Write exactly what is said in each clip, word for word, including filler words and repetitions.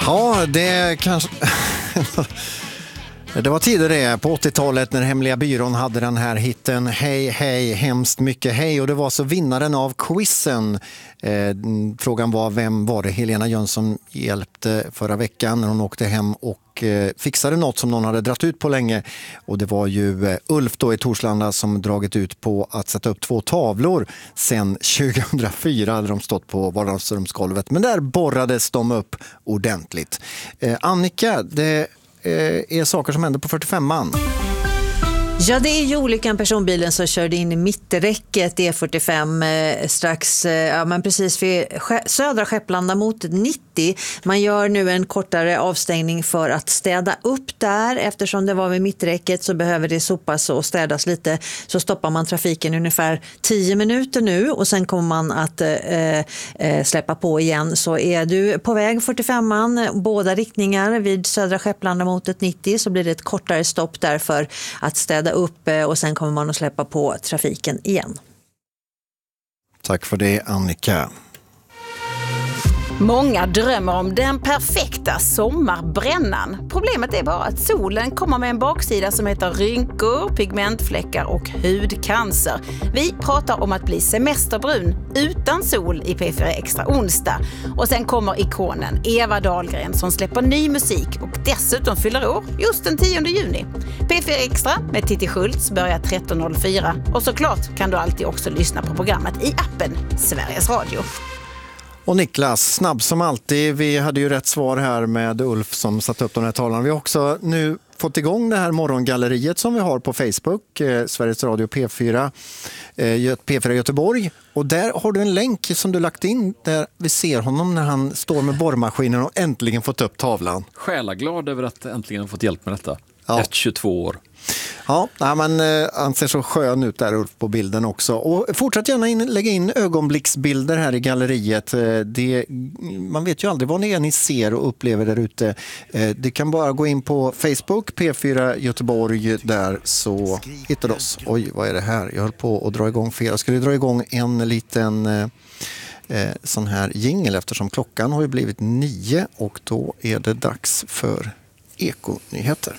Ja, det kanske... Det var tider det på åttiotalet när Hemliga byrån hade den här hitten Hej, hej, hemskt mycket hej. Och det var så vinnaren av quizen. Eh, frågan var vem var det Helena Jönsson hjälpte förra veckan när hon åkte hem och eh, fixade något som någon hade dratt ut på länge. Och det var ju eh, Ulf då i Torslanda som dragit ut på att sätta upp två tavlor. Sen tjugohundrafyra hade de stått på vardagsrumsgolvet. Men där borrades de upp ordentligt. Eh, Annika, det är saker som händer på fyrtiofemman. Ja, det är ju olyckan personbilen som körde in i mitträcket E fyrtiofem eh, strax, eh, ja, men precis vid södra Skepplanda mot nittio. Man gör nu en kortare avstängning för att städa upp där. Eftersom det var vid mitträcket så behöver det sopas och städas lite. Så stoppar man trafiken ungefär tio minuter nu och sen kommer man att eh, eh, släppa på igen. Så är du på väg fyrtiofemman, båda riktningar vid södra Skepplanda mot nittio, så blir det ett kortare stopp där för att städa upp och sen kommer man att släppa på trafiken igen. Tack för det, Annika. Många drömmer om den perfekta sommarbrännan. Problemet är bara att solen kommer med en baksida som heter rynkor, pigmentfläckar och hudcancer. Vi pratar om att bli semesterbrun utan sol i P fyra Extra onsdag. Och sen kommer ikonen Eva Dahlgren som släpper ny musik och dessutom fyller år just den tionde juni. P fyra Extra med Titti Schultz börjar tretton noll fyra och såklart kan du alltid också lyssna på programmet i appen Sveriges Radio. Och Niklas, snabb som alltid. Vi hade ju rätt svar här med Ulf som satt upp den här talan. Vi har också nu fått igång det här morgongalleriet som vi har på Facebook, eh, Sveriges Radio P fyra, eh, P fyra Göteborg. Och där har du en länk som du lagt in där vi ser honom när han står med borrmaskinen och äntligen fått upp tavlan. Själaglad över att äntligen ha fått hjälp med detta. Ja. Ett tjugotvå år. Ja, men eh, han ser så skön ut där Ulf på bilden också. Och fortsätt gärna in, lägga in ögonblicksbilder här i galleriet. Eh, det, man vet ju aldrig vad det är ni ser och upplever där ute. Eh, det kan bara gå in på Facebook, P fyra Göteborg, där så hittar du oss. Oj, vad är det här? Jag höll på att dra igång fel. Jag skulle dra igång en liten eh, eh, sån här jingle eftersom klockan har ju blivit nio och då är det dags för Ekonyheter.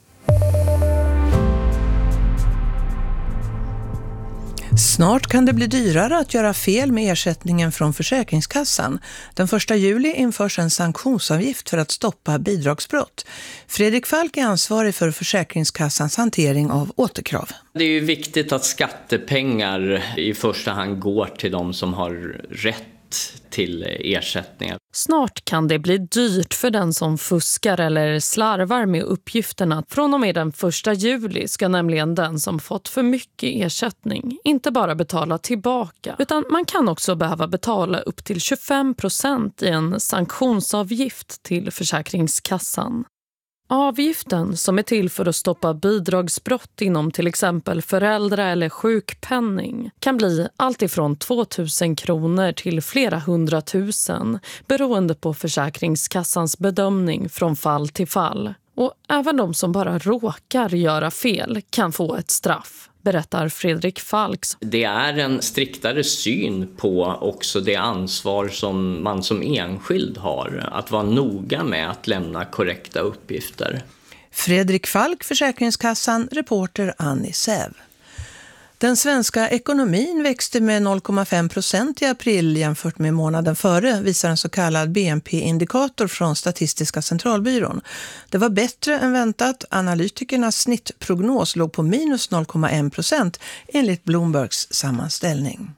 Snart kan det bli dyrare att göra fel med ersättningen från Försäkringskassan. Den första juli införs en sanktionsavgift för att stoppa bidragsbrott. Fredrik Falk är ansvarig för Försäkringskassans hantering av återkrav. Det är ju viktigt att skattepengar i första hand går till de som har rätt till ersättningar. Snart kan det bli dyrt för den som fuskar eller slarvar med uppgifterna. Från och med den första juli ska nämligen den som fått för mycket ersättning inte bara betala tillbaka, utan man kan också behöva betala upp till tjugofem procent i en sanktionsavgift till Försäkringskassan. Avgiften, som är till för att stoppa bidragsbrott inom till exempel föräldra- eller sjukpenning, kan bli allt ifrån tvåtusen kronor till flera hundratusen beroende på Försäkringskassans bedömning från fall till fall. Och även de som bara råkar göra fel kan få ett straff, berättar Fredrik Falks. Det är en striktare syn på också det ansvar som man som enskild har. Att vara noga med att lämna korrekta uppgifter. Fredrik Falk, Försäkringskassan, reporter Annie Säv. Den svenska ekonomin växte med noll komma fem procent i april jämfört med månaden före, visar en så kallad B N P-indikator från Statistiska centralbyrån. Det var bättre än väntat. Analytikernas snittprognos låg på minus noll komma en procent enligt Bloombergs sammanställning.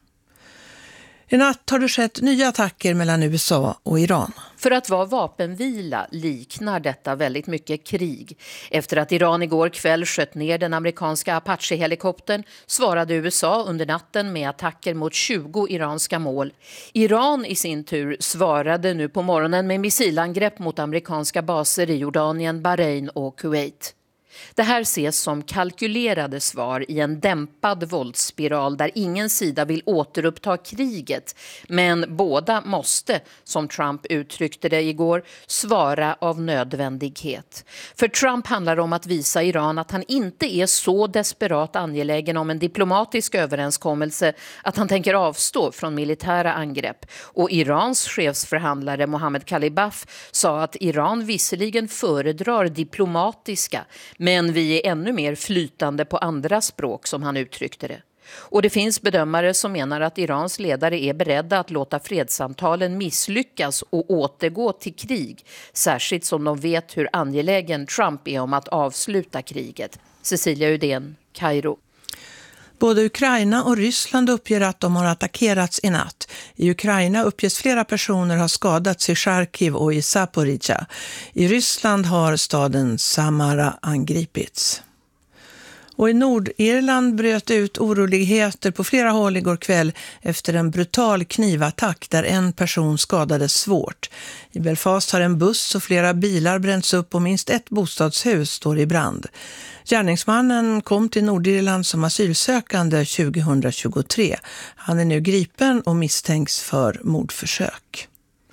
I natt har det skett nya attacker mellan U S A och Iran. För att vara vapenvila liknar detta väldigt mycket krig. Efter att Iran igår kväll sköt ner den amerikanska Apache-helikoptern svarade U S A under natten med attacker mot tjugo iranska mål. Iran i sin tur svarade nu på morgonen med missilangrepp mot amerikanska baser i Jordanien, Bahrain och Kuwait. Det här ses som kalkylerade svar i en dämpad våldsspiral där ingen sida vill återuppta kriget. Men båda måste, som Trump uttryckte det igår, svara av nödvändighet. För Trump handlar om att visa Iran att han inte är så desperat angelägen om en diplomatisk överenskommelse att han tänker avstå från militära angrepp. Och Irans chefsförhandlare Mohammed Khalibaf sa att Iran visserligen föredrar diplomatiska, men vi är ännu mer flytande på andra språk, som han uttryckte det. Och det finns bedömare som menar att Irans ledare är beredda att låta fredssamtalen misslyckas och återgå till krig, särskilt som de vet hur angelägen Trump är om att avsluta kriget. Cecilia Udén, Kairo. Både Ukraina och Ryssland uppger att de har attackerats i natt. I Ukraina uppges flera personer ha skadats i Charkiv och i Zaporizjzja. I Ryssland har staden Samara angripits. Och i Nordirland bröt ut oroligheter på flera håll igår kväll efter en brutal knivattack där en person skadades svårt. I Belfast har en buss och flera bilar bränts upp och minst ett bostadshus står i brand. Gärningsmannen kom till Nordirland som asylsökande tjugohundratjugotre. Han är nu gripen och misstänks för mordförsök.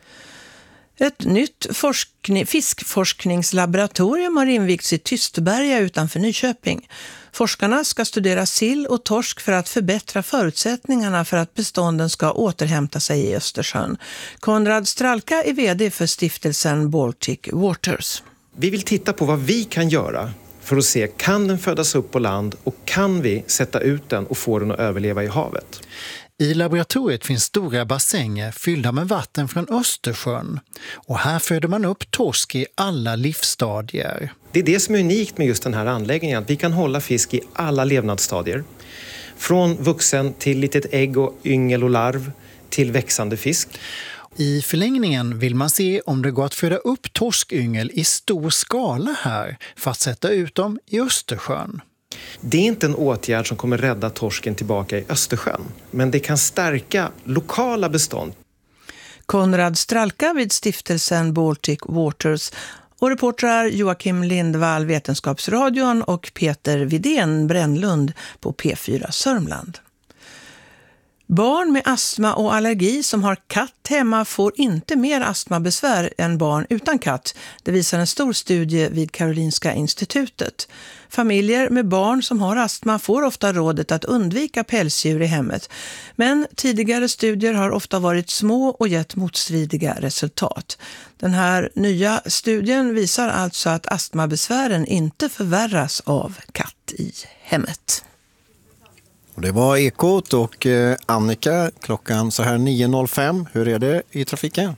Ett nytt forskning, fiskforskningslaboratorium har invigts i Tystberga utanför Nyköping. Forskarna ska studera sill och torsk för att förbättra förutsättningarna för att bestånden ska återhämta sig i Östersjön. Konrad Stralka är vd för stiftelsen Baltic Waters. Vi vill titta på vad vi kan göra för att se, kan den födas upp på land och kan vi sätta ut den och få den att överleva i havet? I laboratoriet finns stora bassänger fyllda med vatten från Östersjön. Och här föder man upp torsk i alla livsstadier. Det är det som är unikt med just den här anläggningen. Att vi kan hålla fisk i alla levnadsstadier. Från vuxen till litet ägg och yngel och larv till växande fisk. I förlängningen vill man se om det går att föda upp torskyngel i stor skala här för att sätta ut dem i Östersjön. Det är inte en åtgärd som kommer rädda torsken tillbaka i Östersjön, men det kan stärka lokala bestånd. Konrad Stralka vid stiftelsen Baltic Waters och reportrar Joakim Lindvall, Vetenskapsradion, och Peter Vidén Brännlund på P fyra Sörmland. Barn med astma och allergi som har katt hemma får inte mer astmabesvär än barn utan katt. Det visar en stor studie vid Karolinska institutet. Familjer med barn som har astma får ofta rådet att undvika pälsdjur i hemmet. Men tidigare studier har ofta varit små och gett motstridiga resultat. Den här nya studien visar alltså att astmabesvären inte förvärras av katt i hemmet. Och det var Ekot och eh, Annika, klockan så här nio noll fem. Hur är det i trafiken?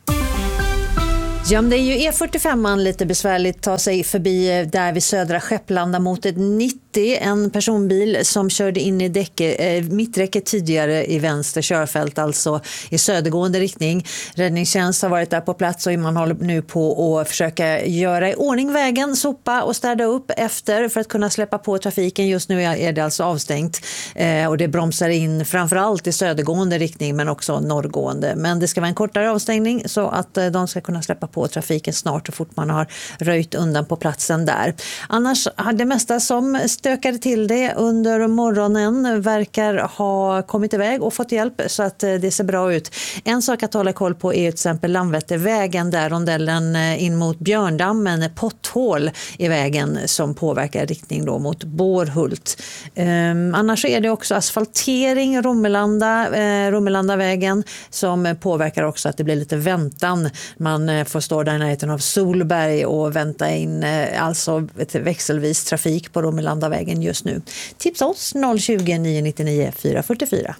Ja, det är ju E fyrtiofem lite besvärligt att ta sig förbi där vid Södra Skepplanda mot ett nittio. En personbil som körde in i däcke, eh, mitträcket tidigare i vänster körfält, alltså i södergående riktning. Räddningstjänst har varit där på plats och man håller nu på att försöka göra i ordning vägen, sopa och städa upp efter för att kunna släppa på trafiken. Just nu är det alltså avstängt eh, och det bromsar in framförallt i södergående riktning men också norrgående. Men det ska vara en kortare avstängning så att eh, de ska kunna släppa på trafiken snart och fort man har röjt undan på platsen där. Annars har det mesta som stökade till det under morgonen verkar ha kommit iväg och fått hjälp så att det ser bra ut. En sak att hålla koll på är till exempel Landvettervägen där rondellen in mot Björndammen, potthål i vägen som påverkar riktning då mot Bårhult. Um, annars är det också asfaltering Romelanda, eh, Romelandavägen som påverkar också att det blir lite väntan. Man får stå där i närheten av Solberg och vänta in eh, alltså ett växelvis trafik på Romelandavägen just nu. Tipsa oss noll tjugo, nio nittionio, fyra fyrtiofyra.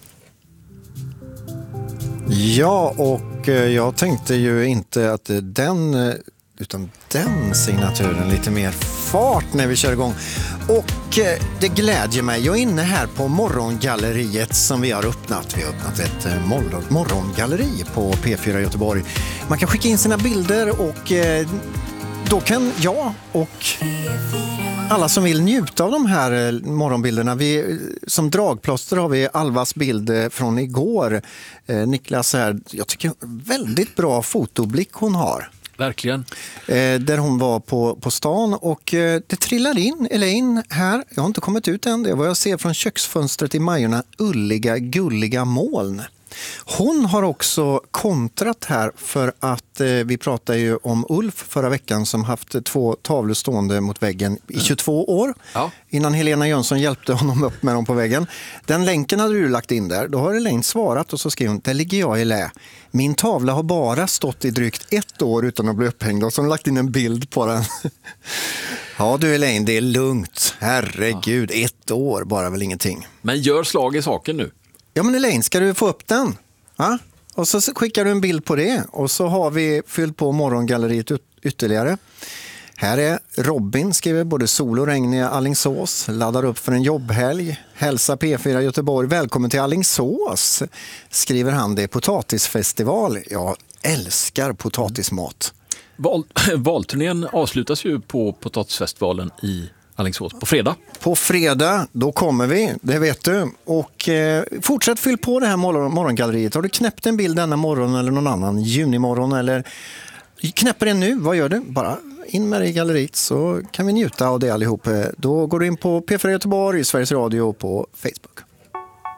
Ja, och jag tänkte ju inte att den, utan den signaturen lite mer fart när vi kör igång. Och det glädjer mig. Jag är inne här på morgongalleriet som vi har öppnat. Vi har öppnat ett morgongalleri på P fyra Göteborg. Man kan skicka in sina bilder och då kan jag och alla som vill njuta av de här morgonbilderna. Vi, som dragplåster har vi Alvas bild från igår. Eh, Niklas här, jag tycker väldigt bra fotoblick hon har. Verkligen. Eh, där hon var på, på stan och eh, det trillade in Elaine här. Jag har inte kommit ut än. Det är vad jag ser från köksfönstret i Majorna. Ulliga, gulliga moln. Hon har också kontrat här för att eh, vi pratade ju om Ulf förra veckan som haft två tavlor stående mot väggen i tjugotvå år. Ja. Innan Helena Jönsson hjälpte honom upp med dem på väggen. Den länken hade du lagt in där. Då har Elaine svarat och så skrev hon, där ligger jag i lä. Min tavla har bara stått i drygt ett år utan att bli upphängd och så har hon lagt in en bild på den. Ja du Elaine, det är lugnt. Herregud, ja. Ett år bara väl ingenting. Men gör slag i saken nu. Ja men Elaine, ska du få upp den? Ja? Och så skickar du en bild på det. Och så har vi fyllt på morgongalleriet ytterligare. Här är Robin, skriver både sol och regn i Alingsås. Laddar upp för en jobbhelg. Hälsa P fyra Göteborg. Välkommen till Alingsås, skriver han. Det är potatisfestival. Jag älskar potatismat. Val, valturnén avslutas ju på potatisfestivalen i Alingsås på fredag. På fredag, då kommer vi, det vet du. Och eh, fortsätt fyll på det här morgon, morgongalleriet. Har du knäppt en bild denna morgon eller någon annan junimorgon eller knäpper den nu, vad gör du? Bara in med det i galleriet så kan vi njuta av det allihop. Då går du in på P fyra Göteborg, Sveriges Radio på Facebook.